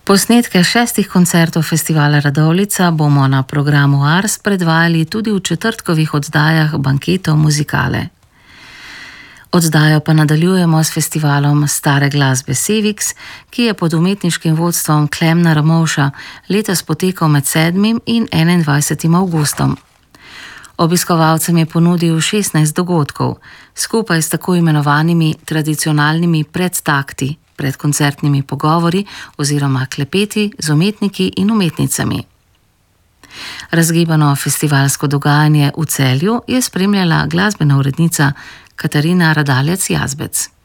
Posnetke 6 koncertov festivala Radovljica bomo na programu Ars predvajali tudi v četrtkovih oddajah Banketov muzikale. Oddajo pa nadaljujemo s festivalom stare glasbe Sevix, ki je pod umetniškim vodstvom Klemna Ramovša letos potekal med 7. in 21. avgustom. Obiskovalcem je ponudil 16 dogodkov, skupaj s tako imenovanimi tradicionalnimi predtakti, predkoncertnimi pogovori oziroma klepeti z umetniki in umetnicami. Razgibano festivalsko dogajanje v Celju je spremljala glasbena urednica Katarina Radalec Jazbec.